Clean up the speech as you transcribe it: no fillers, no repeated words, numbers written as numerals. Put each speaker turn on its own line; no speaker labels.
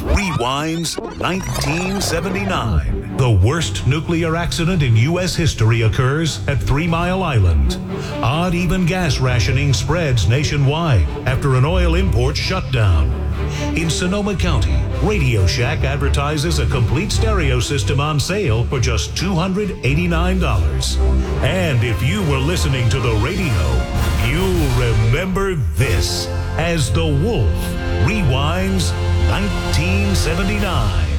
rewinds 1979.
The worst nuclear accident in U.S. history occurs at 3 Mile Island. Odd even gas rationing spreads nationwide after an oil import shutdown. In Sonoma County, Radio Shack advertises a complete stereo system on sale for just $289. And if you were listening to the radio, you'll remember this as The Wolf rewinds 1979.